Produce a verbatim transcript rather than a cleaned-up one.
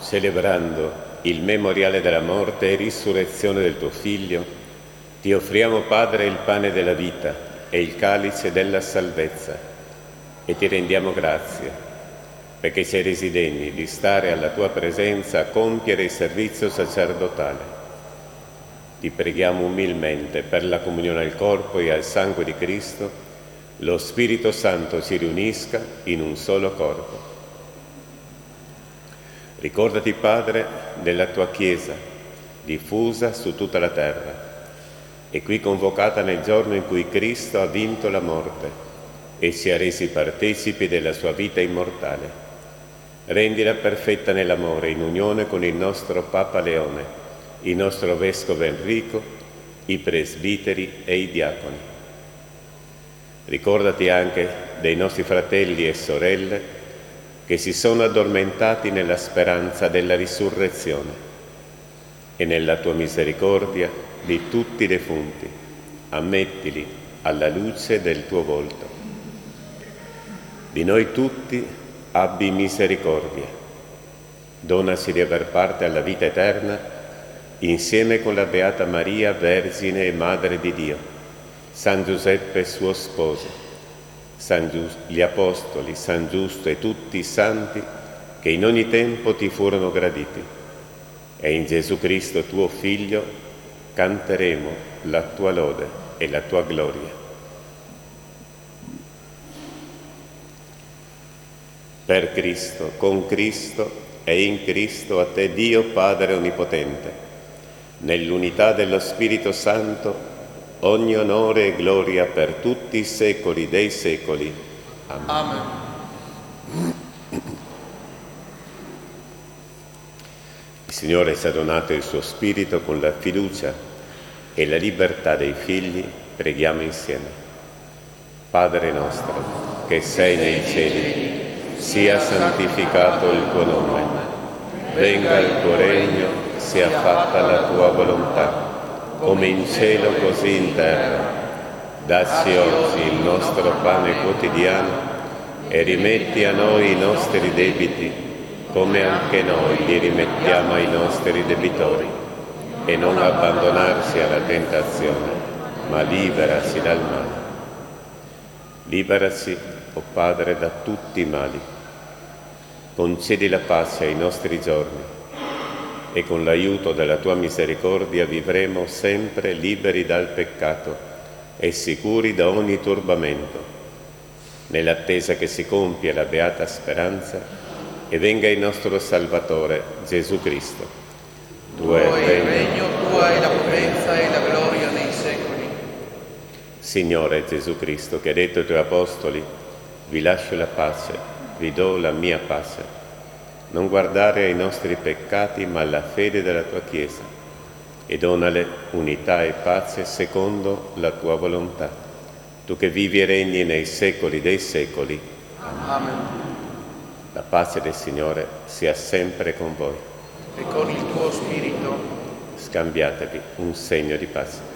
Celebrando il memoriale della morte e risurrezione del tuo Figlio, ti offriamo, Padre, il pane della vita e il calice della salvezza e ti rendiamo grazie perché sei resi degni di stare alla tua presenza a compiere il servizio sacerdotale. Ti preghiamo umilmente per la comunione al corpo e al sangue di Cristo, lo Spirito Santo si riunisca in un solo corpo. Ricordati, Padre, della tua Chiesa, diffusa su tutta la terra, e qui convocata nel giorno in cui Cristo ha vinto la morte e si è resi partecipi della sua vita immortale. Rendila perfetta nell'amore, in unione con il nostro Papa Leone, il nostro Vescovo Enrico, i presbiteri e i diaconi. Ricordati anche dei nostri fratelli e sorelle che si sono addormentati nella speranza della risurrezione e nella tua misericordia di tutti i defunti, ammettili alla luce del tuo volto. Di noi tutti abbi misericordia, donaci di aver parte alla vita eterna insieme con la Beata Maria, Vergine e Madre di Dio, San Giuseppe suo sposo, San Gius- gli Apostoli, San Giusto e tutti i santi che in ogni tempo ti furono graditi. E in Gesù Cristo tuo Figlio canteremo la tua lode e la tua gloria. Per Cristo, con Cristo e in Cristo, a te Dio Padre Onnipotente, nell'unità dello Spirito Santo, ogni onore e gloria per tutti i secoli dei secoli. Amen. Amen. Il Signore ci ha donato il suo Spirito con la fiducia e la libertà dei figli. Preghiamo insieme. Padre nostro, che sei nei cieli, sia santificato il tuo nome. Venga il tuo regno, sia fatta la tua volontà, come in cielo così in terra. Dacci oggi il nostro pane quotidiano e rimetti a noi i nostri debiti, come anche noi li rimettiamo ai nostri debitori. E non abbandonarci alla tentazione, ma liberaci dal male. Liberaci, o Padre, da tutti i mali. Concedi la pace ai nostri giorni e con l'aiuto della tua misericordia vivremo sempre liberi dal peccato e sicuri da ogni turbamento, nell'attesa che si compia la beata speranza e venga il nostro Salvatore, Gesù Cristo. Tuo è il regno, tua è la potenza e la gloria nei secoli. Signore Gesù Cristo, che hai detto ai tuoi Apostoli, vi lascio la pace, vi do la mia pace. Non guardare ai nostri peccati, ma alla fede della tua Chiesa, e donale unità e pace secondo la tua volontà. Tu che vivi e regni nei secoli dei secoli. Amen. La pace del Signore sia sempre con voi. E con il tuo spirito. Scambiatevi un segno di pace.